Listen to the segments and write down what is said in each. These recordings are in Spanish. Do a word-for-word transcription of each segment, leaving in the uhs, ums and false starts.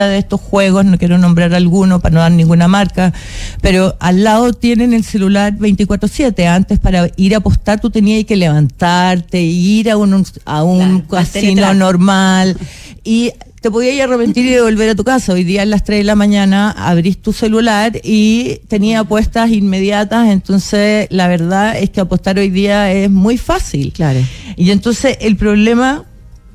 de estos juegos, no quiero nombrar alguno para no dar ninguna marca, pero al lado tienen el celular veinticuatro siete. Antes, para ir a apostar, tú tenías que levantarte, ir a un, a un claro, casino normal, y te podías ir a arrepentir y volver a tu casa. Hoy día a las tres de la mañana abrís tu celular y tenía apuestas inmediatas. Entonces la verdad es que apostar hoy día es muy fácil. Claro. Y entonces el problema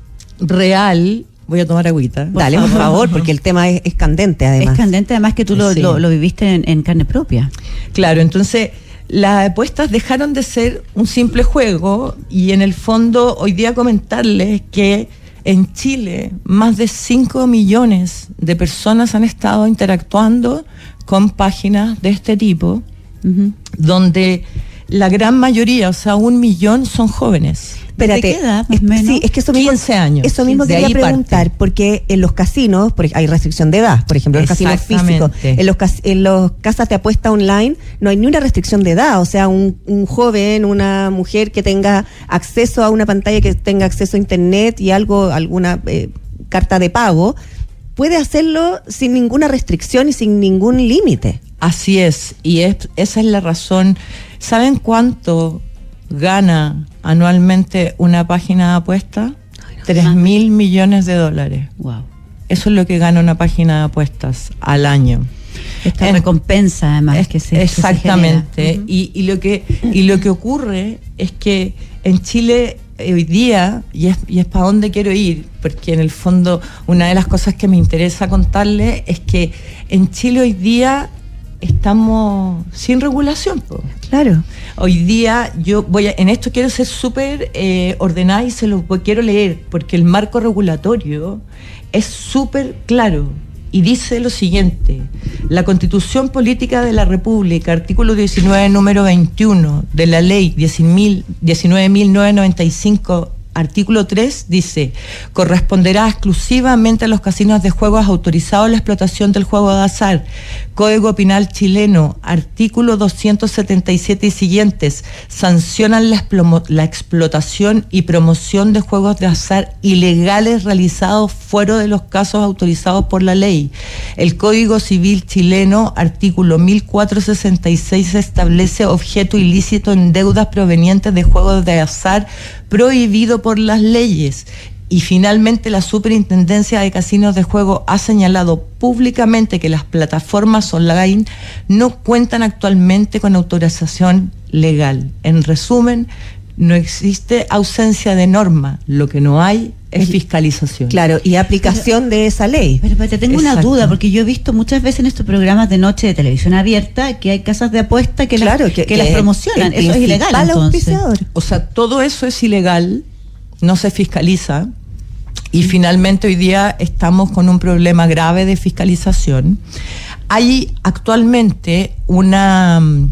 real... Voy a tomar agüita. Por Dale, favor. por favor, porque el tema es, es candente, además. Es candente, además que tú lo, sí. lo, lo viviste en, en carne propia. Claro, entonces las apuestas dejaron de ser un simple juego, y en el fondo hoy día comentarles que en Chile más de cinco millones de personas han estado interactuando con páginas de este tipo, uh-huh. donde la gran mayoría, o sea, un millón, son jóvenes. Espérate, ¿de qué edad, más es, menos? Sí, es que eso mismo, quince años. Eso mismo de quería preguntar, parte. porque en los casinos por, hay restricción de edad, por ejemplo, en los casinos físicos, en los, en los casas de apuesta online no hay ni una restricción de edad, o sea, un, un joven, una mujer que tenga acceso a una pantalla, que tenga acceso a internet y algo, alguna eh, carta de pago, puede hacerlo sin ninguna restricción y sin ningún límite. Así es, y es, esa es la razón. ¿Saben cuánto gana anualmente una página de apuestas? Tres mil millones de dólares. Wow. Eso es lo que gana una página de apuestas al año. Esta en, recompensa, además, es, que se exactamente. Que se uh-huh. y, y lo que y lo que ocurre es que en Chile hoy día, y es, y es para dónde quiero ir, porque en el fondo una de las cosas que me interesa contarles es que en Chile hoy día estamos sin regulación, po. Claro. Hoy día yo voy a, en esto quiero ser súper eh, ordenada y se lo quiero leer, porque el marco regulatorio es súper claro y dice lo siguiente: la Constitución Política de la República, artículo diecinueve, número veintiuno de la ley diecinueve mil novecientos noventa y cinco, artículo tres, dice: corresponderá exclusivamente a los casinos de juegos autorizados la explotación del juego de azar. Código Penal chileno, artículo doscientos setenta y siete y siguientes, sancionan la, explomo, la explotación y promoción de juegos de azar ilegales realizados fuera de los casos autorizados por la ley. El Código Civil chileno, artículo mil cuatrocientos sesenta y seis, establece objeto ilícito en deudas provenientes de juegos de azar prohibido por las leyes. Y finalmente la Superintendencia de Casinos de Juego ha señalado públicamente que las plataformas online no cuentan actualmente con autorización legal. En resumen, no existe ausencia de norma, lo que no hay es fiscalización. Claro, y aplicación pero, de esa ley. Pero, pero te tengo Exacto. una duda, porque yo he visto muchas veces en estos programas de noche de televisión abierta que hay casas de apuesta que, claro, las, que, que, que que las promocionan. Eso es ilegal, entonces. O sea, todo eso es ilegal, no se fiscaliza, y finalmente hoy día estamos con un problema grave de fiscalización. Hay actualmente una um,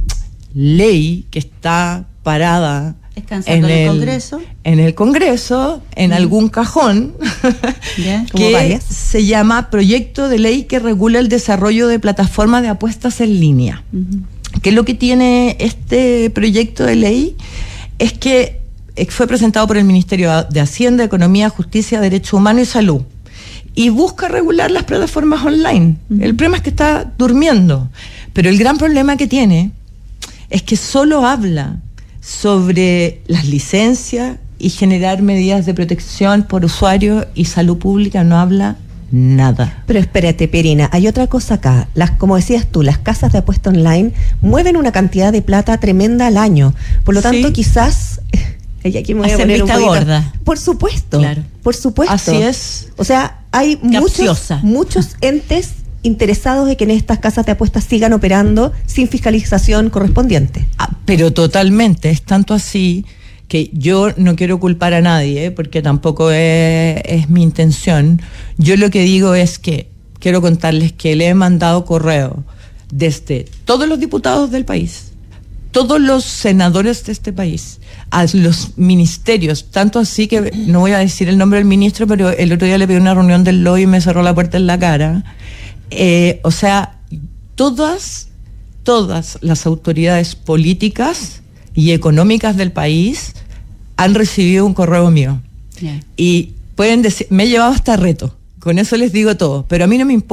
ley que está parada en el, el Congreso. En el Congreso, en mm. algún cajón, yeah, que varias. se llama Proyecto de Ley que regula el desarrollo de plataformas de apuestas en línea. Uh-huh. ¿Qué es lo que tiene este proyecto de ley? Es que fue presentado por el Ministerio de Hacienda, Economía, Justicia, Derechos Humanos y Salud, y busca regular las plataformas online. Uh-huh. El problema es que está durmiendo, pero el gran problema que tiene es que solo habla sobre las licencias y generar medidas de protección por usuarios, y salud pública no habla nada. Pero espérate, Perina, hay otra cosa acá. Las, como decías tú, las casas de apuesta online mueven una cantidad de plata tremenda al año. Por lo tanto, sí. quizás... Y aquí me voy a poner un poquito, gorda. Por supuesto, claro. por supuesto. Así es. O sea, hay muchos, muchos entes interesados en que en estas casas de apuestas sigan operando sin fiscalización correspondiente. Ah, pero totalmente, es tanto así que yo no quiero culpar a nadie, ¿eh? porque tampoco es, es mi intención. Yo lo que digo es que quiero contarles que le he mandado correo desde todos los diputados del país, todos los senadores de este país, a los ministerios, tanto así que no voy a decir el nombre del ministro, pero el otro día le pedí una reunión del lobby y me cerró la puerta en la cara. Eh, o sea, todas, todas las autoridades políticas y económicas del país han recibido un correo mío. Yeah. Y pueden decir, me he llevado hasta reto. Con eso les digo todo. Pero a mí no me importa